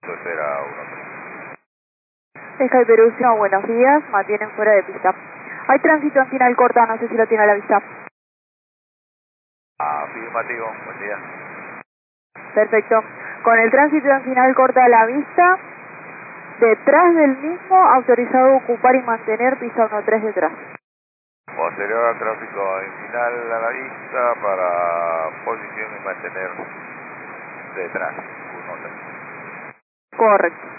Será 1-3. Sky Perú 1, buenos días, mantienen fuera de pista. Hay tránsito en final corta, no sé si lo tiene a la vista. Afirmativo, buen día. Perfecto. Con el tránsito en final corta a la vista, detrás del mismo, autorizado a ocupar y mantener pista 1-3 detrás. Posterior al tráfico en final a la vista para posición y mantener detrás 1-3. Correcto.